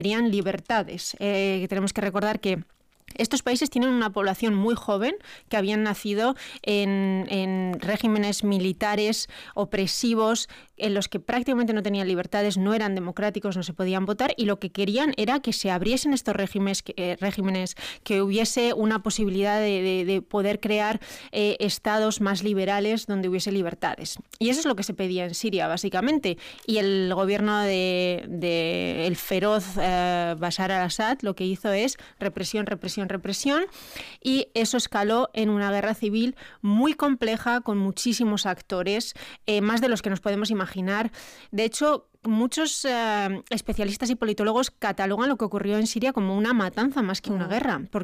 querían libertades. Tenemos que recordar que estos países tienen una población muy joven que habían nacido en regímenes militares opresivos en los que prácticamente no tenían libertades, no eran democráticos, no se podían votar, y lo que querían era que se abriesen estos regímenes, que hubiese una posibilidad de poder crear estados más liberales donde hubiese libertades. Y eso es lo que se pedía en Siria, básicamente. Y el gobierno de el feroz Bashar al-Assad lo que hizo es represión, y eso escaló en una guerra civil muy compleja con muchísimos actores, más de los que nos podemos imaginar. De hecho, muchos especialistas y politólogos catalogan lo que ocurrió en Siria como una matanza más que una guerra, porque